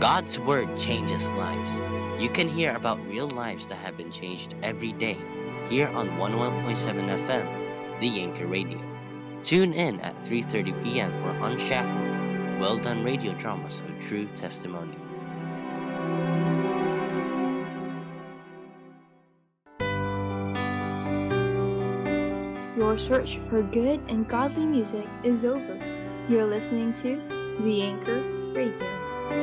God's Word changes lives. You can hear about real lives that have been changed every day here on 101.7 FM, The Anchor Radio. Tune in at 3:30 p.m. for Unshackled, well-done radio dramas of true testimony. Your search for good and godly music is over. You're listening to The Anchor Radio.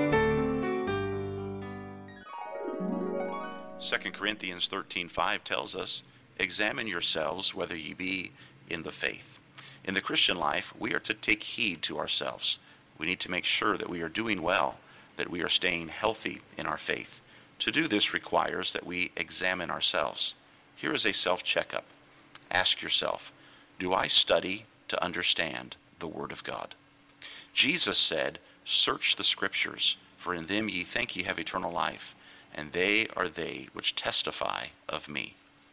2 Corinthians 13:5 tells us, "Examine yourselves whether ye be in the faith." In the Christian life, we are to take heed to ourselves. We need to make sure that we are doing well, that we are staying healthy in our faith. To do this requires that we examine ourselves. Here is a self-checkup. Ask yourself, do I study to understand the Word of God? Jesus said, "Search the Scriptures, for in them ye think ye have eternal life, and they are they which testify of me."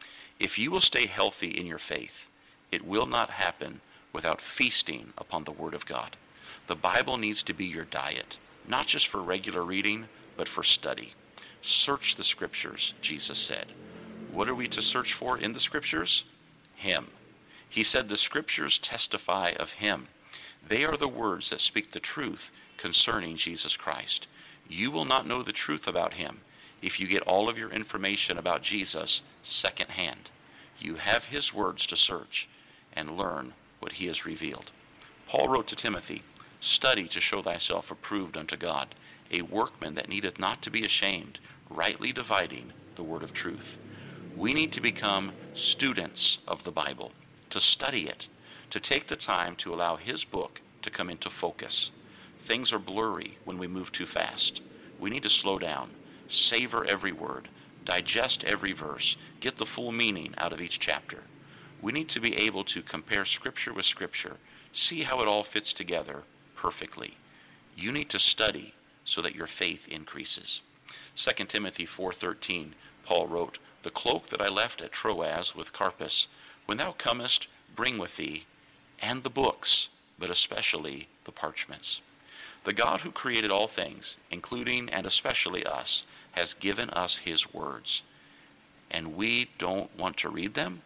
If you will stay healthy in your faith, it will not happen without feasting upon the Word of God. The Bible needs to be your diet, not just for regular reading, but for study. Search the Scriptures, Jesus said. What are we to search for in the Scriptures? Him. He said the Scriptures testify of Him. They are the words that speak the truth concerning Jesus Christ. You will not know the truth about Him if you get all of your information about Jesus secondhand. You have His words to search and learn what He has revealed. Paul wrote to Timothy, "Study to show thyself approved unto God, a workman that needeth not to be ashamed, rightly dividing the word of truth." We need to become students of the Bible, to study it, to take the time to allow His book to come into focus. Things are blurry when we move too fast. We need to slow down, savor every word, digest every verse, get the full meaning out of each chapter. We need to be able to compare Scripture with Scripture, see how it all fits together perfectly. You need to study so that your faith increases. 2 Timothy 4:13, Paul wrote, "The cloak that I left at Troas with Carpus, when thou comest, bring with thee, and the books, but especially the parchments." The God who created all things, including and especially us, has given us His words. And we don't want to read them?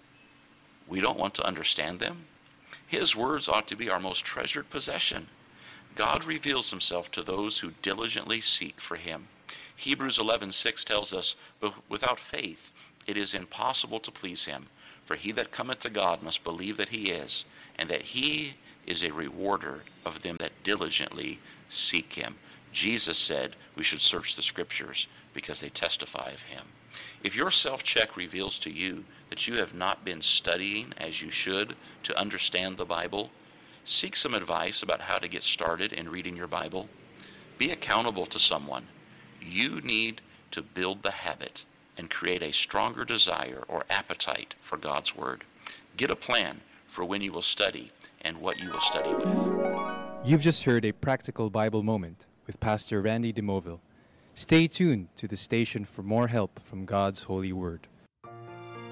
We don't want to understand them? His words ought to be our most treasured possession. God reveals Himself to those who diligently seek for Him. Hebrews 11:6 tells us, "But without faith it is impossible to please Him. For he that cometh to God must believe that He is, and that He is a rewarder of them that diligently seek Him." Jesus said we should search the Scriptures because they testify of Him. If your self-check reveals to you that you have not been studying as you should to understand the Bible, seek some advice about how to get started in reading your Bible. Be accountable to someone. You need to build the habit and create a stronger desire or appetite for God's Word. Get a plan for when you will study and what you will study with. You've just heard a practical Bible moment with Pastor Randy DeMoville. Stay tuned to the station for more help from God's holy Word.